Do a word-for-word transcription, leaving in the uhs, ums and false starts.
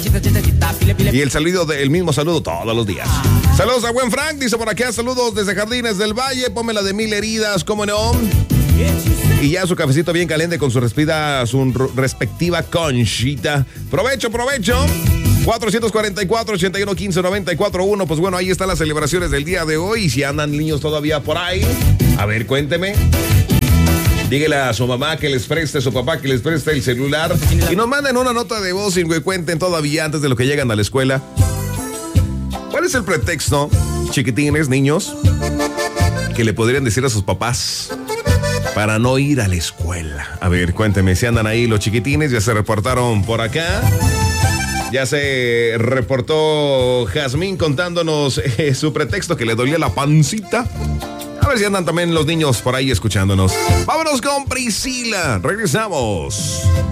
Y el saludo del mismo saludo todos los días. Saludos a buen Frank, dice por acá, saludos desde Jardines del Valle, ponme la de mil heridas, cómo no. Y ya su cafecito bien caliente con su respida, su respectiva conchita. Provecho, provecho. cuatrocientos cuarenta y cuatro, ochenta y uno, quince, noventa y cuatro, uno. Pues bueno, ahí están las celebraciones del día de hoy. Y si andan niños todavía por ahí, a ver, cuénteme. Dígale a su mamá que les preste, a su papá que les preste el celular. Y nos manden una nota de voz y que cuenten todavía antes de lo que llegan a la escuela. ¿Cuál es el pretexto, chiquitines, niños, que le podrían decir a sus papás para no ir a la escuela? A ver, cuénteme si andan ahí los chiquitines, ya se reportaron por acá. Ya se reportó Jazmín contándonos eh, su pretexto que le dolía la pancita. A ver si andan también los niños por ahí escuchándonos. Vámonos con Priscila. Regresamos.